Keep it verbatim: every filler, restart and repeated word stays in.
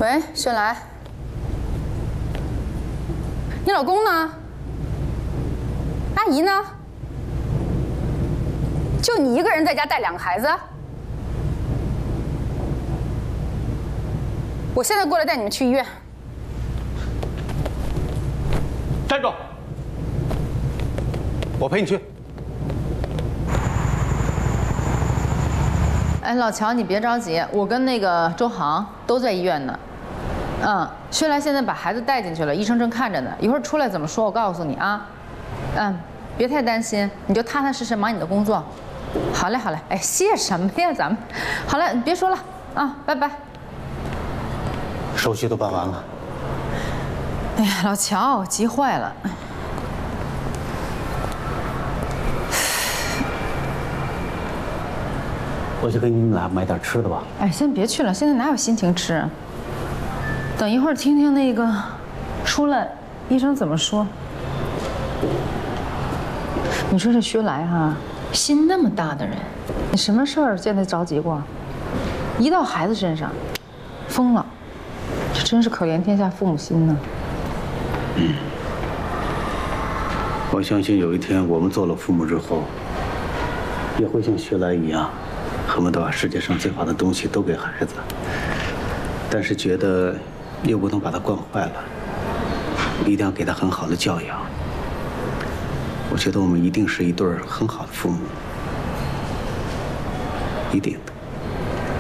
喂，雪来，你老公呢？阿姨呢？就你一个人在家带两个孩子？我现在过来带你们去医院。 站住！我陪你去。 哎，老乔，你别着急，我跟那个周航都在医院呢。嗯，薛来现在把孩子带进去了，医生正看着呢，一会儿出来怎么说，我告诉你啊。嗯，别太担心，你就踏踏实实忙你的工作。好嘞，好嘞。哎，谢什么呀，咱们。好了，你别说了啊，拜拜。 手续都办完了。 哎呀，老乔，急坏了。 我去给你们俩买点吃的吧。 哎，先别去了，现在哪有心情吃？等一会儿听听那个，出来医生怎么说。你说这薛来哈，心那么大的人，你什么事儿见他着急过？一到孩子身上，疯了。这真是可怜天下父母心呢。 嗯，我相信有一天我们做了父母之后，也会像薛来一样。恨不得把世界上最好的东西都给孩子，但是觉得又不能把他惯坏了，一定要给他很好的教养。我觉得我们一定是一对很好的父母，一定的。